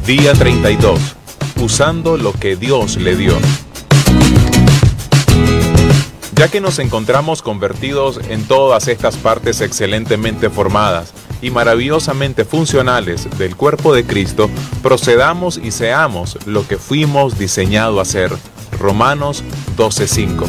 Día 32. Usando lo que Dios le dio. Ya que nos encontramos convertidos en todas estas partes excelentemente formadas y maravillosamente funcionales del cuerpo de Cristo, procedamos y seamos lo que fuimos diseñados a ser. Romanos 12:5.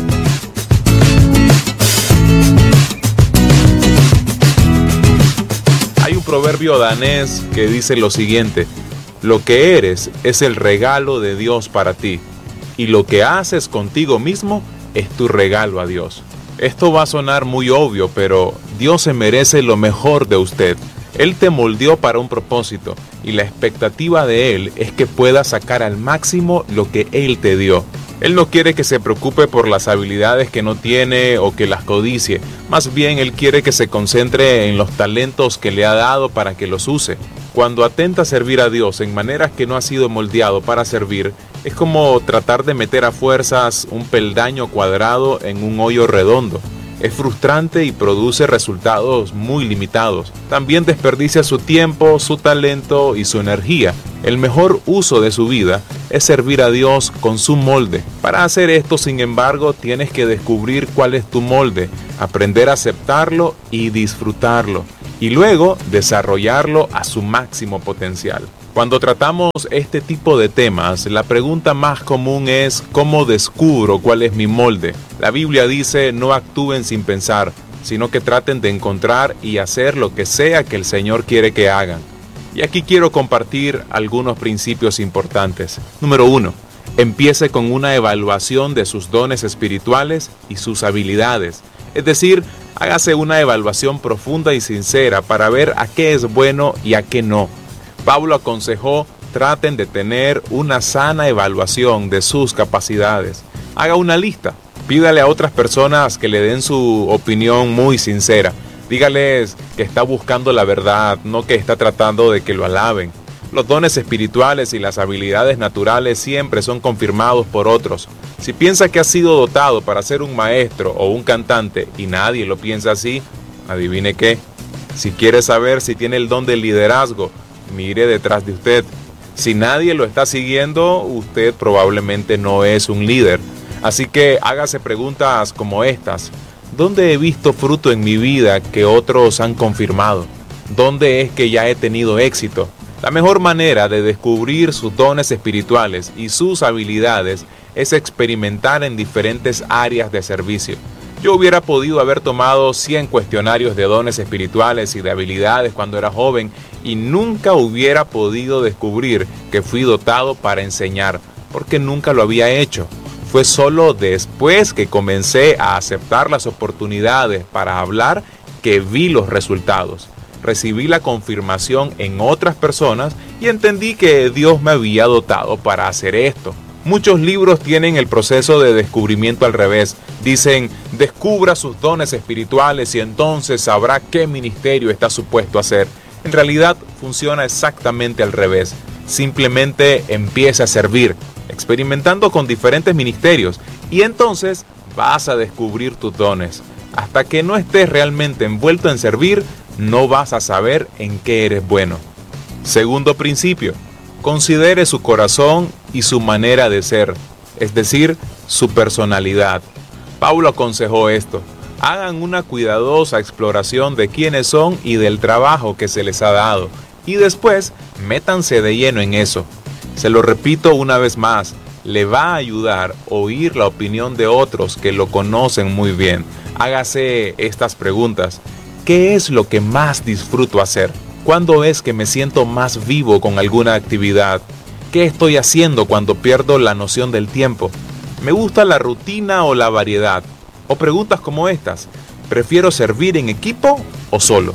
Hay un proverbio danés que dice lo siguiente: lo que eres es el regalo de Dios para ti, y lo que haces contigo mismo es tu regalo a Dios. Esto va a sonar muy obvio, pero Dios se merece lo mejor de usted. Él te moldeó para un propósito, y la expectativa de Él es que puedas sacar al máximo lo que Él te dio. Él no quiere que se preocupe por las habilidades que no tiene o que las codicie. Más bien, Él quiere que se concentre en los talentos que le ha dado para que los use. Cuando atenta a servir a Dios en maneras que no ha sido moldeado para servir, es como tratar de meter a fuerzas un peldaño cuadrado en un hoyo redondo. Es frustrante y produce resultados muy limitados. También desperdicia su tiempo, su talento y su energía. El mejor uso de su vida es servir a Dios con su molde. Para hacer esto, sin embargo, tienes que descubrir cuál es tu molde, aprender a aceptarlo y disfrutarlo, y luego desarrollarlo a su máximo potencial. Cuando tratamos este tipo de temas, la pregunta más común es ¿cómo descubro cuál es mi molde? La Biblia dice: no actúen sin pensar, sino que traten de encontrar y hacer lo que sea que el Señor quiere que hagan. Y aquí quiero compartir algunos principios importantes. Número 1. Empiece con una evaluación de sus dones espirituales y sus habilidades. Es decir, hágase una evaluación profunda y sincera para ver a qué es bueno y a qué no. Pablo aconsejó: traten de tener una sana evaluación de sus capacidades. Haga una lista. Pídale a otras personas que le den su opinión muy sincera. Dígales que está buscando la verdad, no que está tratando de que lo alaben. Los dones espirituales y las habilidades naturales siempre son confirmados por otros. Si piensa que ha sido dotado para ser un maestro o un cantante y nadie lo piensa así, adivine qué. Si quiere saber si tiene el don del liderazgo, mire detrás de usted. Si nadie lo está siguiendo, usted probablemente no es un líder. Así que hágase preguntas como estas: ¿dónde he visto fruto en mi vida que otros han confirmado? ¿Dónde es que ya he tenido éxito? La mejor manera de descubrir sus dones espirituales y sus habilidades es experimentar en diferentes áreas de servicio. Yo hubiera podido haber tomado 100 cuestionarios de dones espirituales y de habilidades cuando era joven y nunca hubiera podido descubrir que fui dotado para enseñar, porque nunca lo había hecho. Fue solo después que comencé a aceptar las oportunidades para hablar que vi los resultados. Recibí la confirmación en otras personas y entendí que Dios me había dotado para hacer esto. Muchos libros tienen el proceso de descubrimiento al revés. Dicen: descubra sus dones espirituales y entonces sabrá qué ministerio está supuesto a hacer. En realidad funciona exactamente al revés. Simplemente empieza a servir, experimentando con diferentes ministerios, y entonces vas a descubrir tus dones. Hasta que no estés realmente envuelto en servir, no vas a saber en qué eres bueno. Segundo principio: considere su corazón y su manera de ser, es decir, su personalidad. Pablo aconsejó esto: hagan una cuidadosa exploración de quiénes son y del trabajo que se les ha dado, y después métanse de lleno en eso. Se lo repito una vez más, le va a ayudar oír la opinión de otros que lo conocen muy bien. Hágase estas preguntas: ¿qué es lo que más disfruto hacer? ¿Cuándo es que me siento más vivo con alguna actividad? ¿Qué estoy haciendo cuando pierdo la noción del tiempo? ¿Me gusta la rutina o la variedad? O preguntas como estas: ¿prefiero servir en equipo o solo?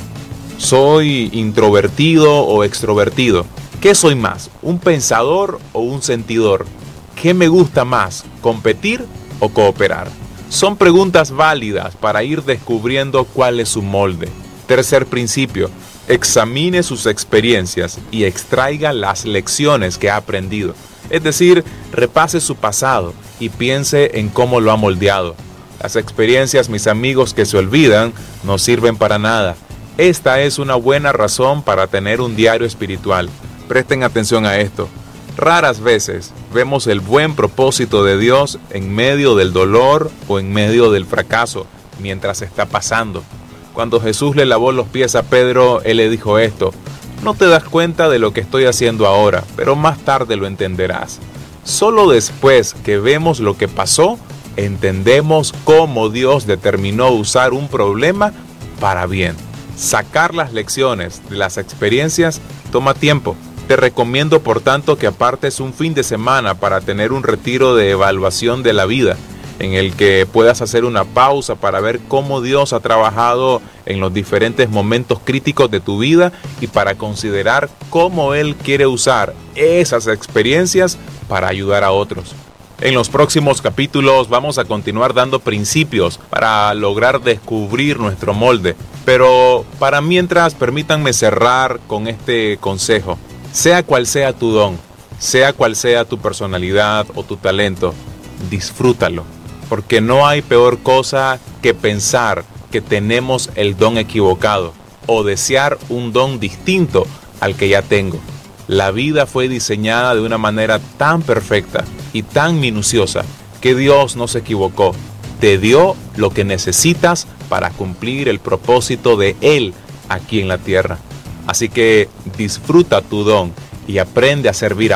¿Soy introvertido o extrovertido? ¿Qué soy más, un pensador o un sentidor? ¿Qué me gusta más, competir o cooperar? Son preguntas válidas para ir descubriendo cuál es su molde. Tercer principio: examine sus experiencias y extraiga las lecciones que ha aprendido. Es decir, repase su pasado y piense en cómo lo ha moldeado. Las experiencias, mis amigos, que se olvidan, no sirven para nada. Esta es una buena razón para tener un diario espiritual. Presten atención a esto. Raras veces vemos el buen propósito de Dios en medio del dolor o en medio del fracaso mientras está pasando. Cuando Jesús le lavó los pies a Pedro, Él le dijo esto: no te das cuenta de lo que estoy haciendo ahora, pero más tarde lo entenderás. Solo después que vemos lo que pasó, entendemos cómo Dios determinó usar un problema para bien. Sacar las lecciones de las experiencias toma tiempo. Te recomiendo, por tanto, que apartes un fin de semana para tener un retiro de evaluación de la vida, en el que puedas hacer una pausa para ver cómo Dios ha trabajado en los diferentes momentos críticos de tu vida y para considerar cómo Él quiere usar esas experiencias para ayudar a otros. En los próximos capítulos vamos a continuar dando principios para lograr descubrir nuestro molde, pero para mientras permítanme cerrar con este consejo. Sea cual sea tu don, sea cual sea tu personalidad o tu talento, disfrútalo, porque no hay peor cosa que pensar que tenemos el don equivocado o desear un don distinto al que ya tengo. La vida fue diseñada de una manera tan perfecta y tan minuciosa que Dios no se equivocó. Te dio lo que necesitas para cumplir el propósito de Él aquí en la tierra. Así que disfruta tu don y aprende a servir a